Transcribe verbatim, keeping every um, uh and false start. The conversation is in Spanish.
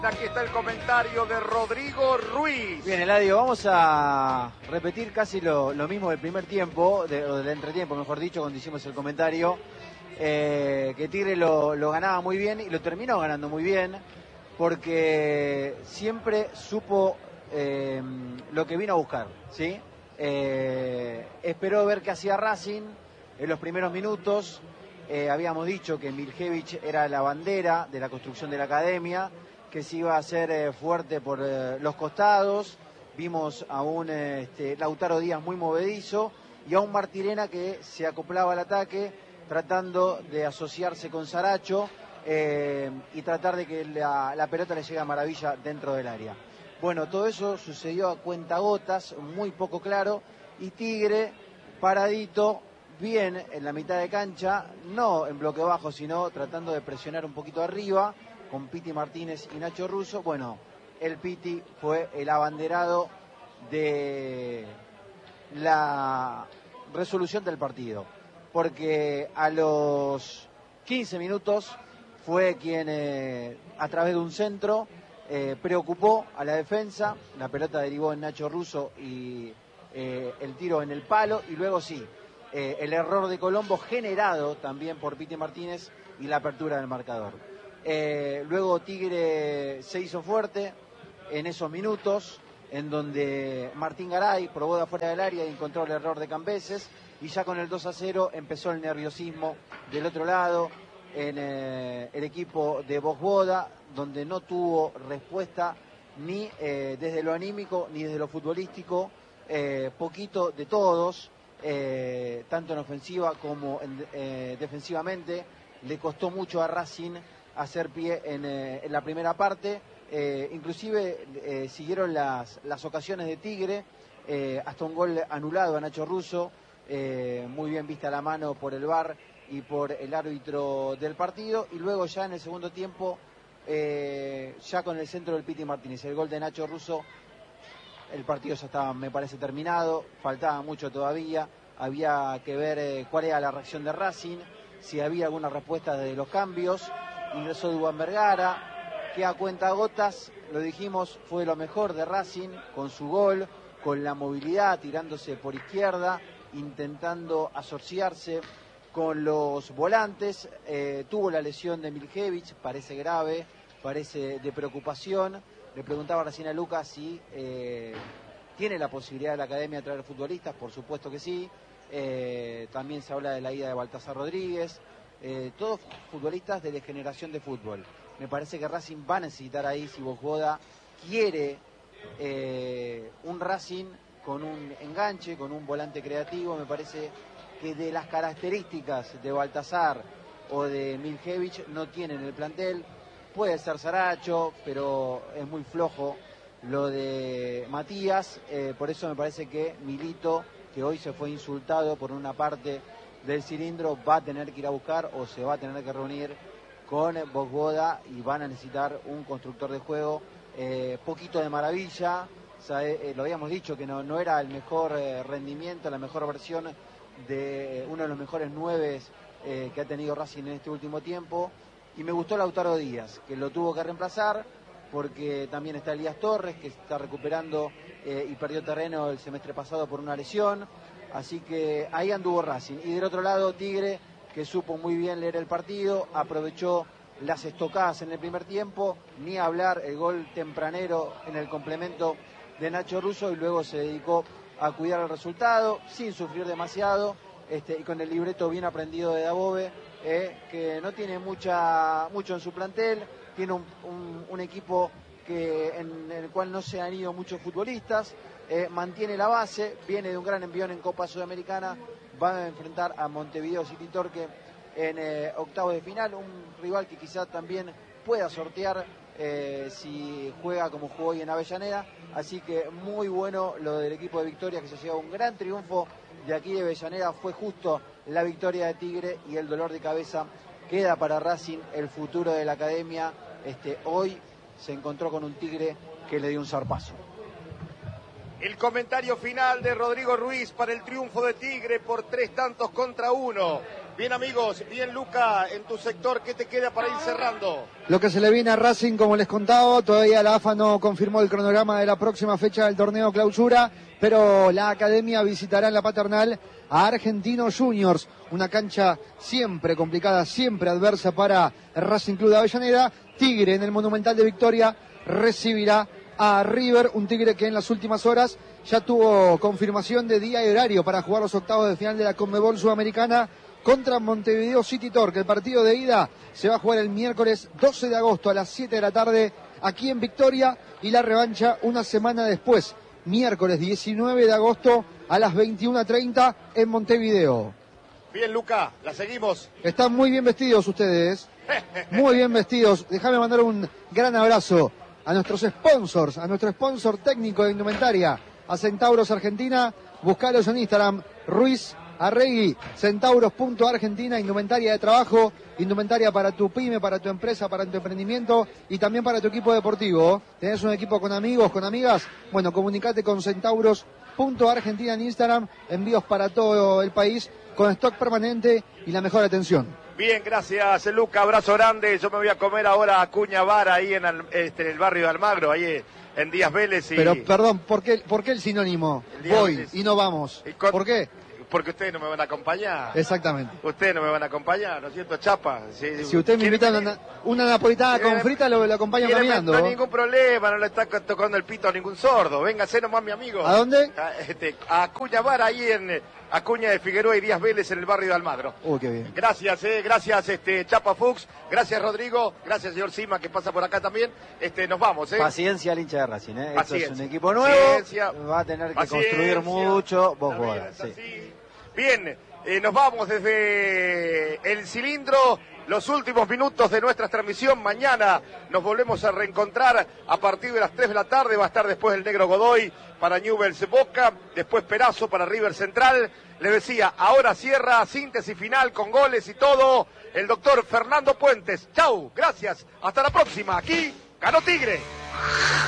Aquí está el comentario de Rodrigo Ruiz. Bien, Eladio, vamos a repetir casi lo, lo mismo del primer tiempo, de, o del entretiempo, mejor dicho, cuando hicimos el comentario, eh, que Tigre lo, lo ganaba muy bien y lo terminó ganando muy bien, porque siempre supo eh, lo que vino a buscar, ¿sí? Eh, esperó ver qué hacía Racing en los primeros minutos. Eh, habíamos dicho que Miljevic era la bandera de la construcción de la academia, que se iba a hacer eh, fuerte por eh, los costados. Vimos a un eh, este, Lautaro Díaz muy movedizo y a un Martirena que se acoplaba al ataque tratando de asociarse con Saracho eh, y tratar de que la, la pelota le llegue a maravilla dentro del área. Bueno, todo eso sucedió a cuentagotas, muy poco claro, y Tigre paradito, bien en la mitad de cancha, no en bloque bajo, sino tratando de presionar un poquito arriba, con Piti Martínez y Nacho Russo. Bueno, el Piti fue el abanderado de la resolución del partido, porque a los quince minutos fue quien, eh, a través de un centro, eh, preocupó a la defensa. La pelota derivó en Nacho Russo y eh, el tiro en el palo, y luego sí, eh, el error de Colombo generado también por Piti Martínez y la apertura del marcador. Eh, luego Tigre se hizo fuerte en esos minutos, en donde Martín Garay probó de afuera del área y encontró el error de Cambeses, y ya con el dos a cero empezó el nerviosismo del otro lado en eh, el equipo de Bosch-Boda, donde no tuvo respuesta ni eh, desde lo anímico ni desde lo futbolístico, eh, poquito de todos, eh, tanto en ofensiva como en, eh, defensivamente. Le costó mucho a Racing hacer pie en, eh, en la primera parte, eh, inclusive eh, siguieron las, las ocasiones de Tigre, eh, hasta un gol anulado a Nacho Russo, eh, muy bien vista la mano por el V A R y por el árbitro del partido, y luego ya en el segundo tiempo, eh, ya con el centro del Piti Martínez, el gol de Nacho Russo, el partido ya estaba, me parece, terminado, faltaba mucho todavía, había que ver eh, cuál era la reacción de Racing, si había alguna respuesta de los cambios. Ingresó Duván Vergara, que a cuentagotas, lo dijimos, fue lo mejor de Racing, con su gol, con la movilidad, tirándose por izquierda, intentando asociarse con los volantes. Eh, tuvo la lesión de Miljevic, parece grave, parece de preocupación. Le preguntaba recién a Lucas si eh, tiene la posibilidad de la academia de traer futbolistas. Por supuesto que sí. Eh, también se habla de la ida de Baltasar Rodríguez. Eh, todos futbolistas de degeneración de fútbol. Me parece que Racing va a necesitar ahí, si Bosch-Boda quiere eh, un Racing con un enganche, con un volante creativo. Me parece que de las características de Baltasar o de Miljevic no tienen el plantel. Puede ser Saracho, pero es muy flojo lo de Matías, eh, por eso me parece que Milito, que hoy se fue insultado por una parte del cilindro, va a tener que ir a buscar o se va a tener que reunir con Bosch-Boda y van a necesitar un constructor de juego, eh, poquito de maravilla. O sea, eh, lo habíamos dicho que no, no era el mejor eh, rendimiento, la mejor versión de uno de los mejores nueves eh, que ha tenido Racing en este último tiempo, y me gustó Lautaro Díaz, que lo tuvo que reemplazar, porque también está Elías Torres, que está recuperando eh, y perdió terreno el semestre pasado por una lesión. Así que ahí anduvo Racing. Y del otro lado, Tigre, que supo muy bien leer el partido, aprovechó las estocadas en el primer tiempo, ni hablar el gol tempranero en el complemento de Nacho Russo, y luego se dedicó a cuidar el resultado, sin sufrir demasiado, este, y con el libreto bien aprendido de Dabove, eh, que no tiene mucha mucho en su plantel, tiene un, un, un equipo que en el cual no se han ido muchos futbolistas, eh, mantiene la base, viene de un gran envión en Copa Sudamericana, va a enfrentar a Montevideo City Torque en eh, octavos de final, un rival que quizá también pueda sortear eh, si juega como jugó hoy en Avellaneda. Así que muy bueno lo del equipo de Victoria, que se lleva un gran triunfo de aquí de Avellaneda. Fue justo la victoria de Tigre, y el dolor de cabeza queda para Racing, el futuro de la academia. Este, hoy se encontró con un Tigre que le dio un zarpazo. El comentario final de Rodrigo Ruiz para el triunfo de Tigre por tres tantos contra uno. Bien, amigos, bien, Luca, en tu sector, ¿qué te queda para ir cerrando? Lo que se le viene a Racing, como les contaba, todavía la A F A no confirmó el cronograma de la próxima fecha del torneo clausura, pero la academia visitará en la Paternal a Argentinos Juniors, una cancha siempre complicada, siempre adversa para Racing Club de Avellaneda. Tigre en el Monumental de Victoria recibirá a River, un Tigre que en las últimas horas ya tuvo confirmación de día y horario para jugar los octavos de final de la Conmebol Sudamericana contra Montevideo City Torque. El partido de ida se va a jugar el miércoles doce de agosto a las siete de la tarde aquí en Victoria, y la revancha una semana después, miércoles diecinueve de agosto a las veintiuna treinta en Montevideo. Bien, Luca, la seguimos. Están muy bien vestidos ustedes, muy bien vestidos. Déjame mandar un gran abrazo a nuestros sponsors, a nuestro sponsor técnico de indumentaria, a Centauros Argentina. Buscalos en Instagram, Ruiz Arregui, centauros punto argentina, indumentaria de trabajo, indumentaria para tu pyme, para tu empresa, para tu emprendimiento y también para tu equipo deportivo. ¿Tenés un equipo con amigos, con amigas? Bueno, comunicate con centauros punto argentina en Instagram, envíos para todo el país con stock permanente y la mejor atención. Bien, gracias, Luca, abrazo grande. Yo me voy a comer ahora a Acuña Bar ahí en el, este, en el barrio de Almagro, ahí en Díaz Vélez. Y... Pero, perdón, ¿por qué, ¿por qué el sinónimo? El Voy Vélez. Y no vamos. ¿Y con... ¿Por qué? Porque ustedes no me van a acompañar. Exactamente. Ustedes no me van a acompañar, ¿no es cierto, Chapa? Si, si usted me invita a una, una napolitana con frita, lo, lo acompaño caminando. No hay ningún problema, no le está tocando el pito a ningún sordo. Véngase nomás, mi amigo. ¿A dónde? A, este, a Acuña Bar, ahí en Acuña de Figueroa y Díaz Vélez, en el barrio de Almagro. Uy, qué bien. Gracias, eh, gracias, este, Chapa Fuchs. Gracias, Rodrigo. Gracias, señor Sima, que pasa por acá también. Este, nos vamos, eh. Paciencia al hincha de Racing, eh. Esto es un equipo nuevo. Paciencia. Va a tener que Paciencia. construir mucho. Vos podrás, sí. Bien, eh, nos vamos desde el cilindro, los últimos minutos de nuestra transmisión. Mañana nos volvemos a reencontrar a partir de las tres de la tarde. Va a estar después el Negro Godoy para Newell's Boca, después Perazo para River Central. Les decía, ahora cierra, síntesis final con goles y todo, el doctor Fernando Puentes. Chau, gracias, hasta la próxima. Aquí ganó Tigre.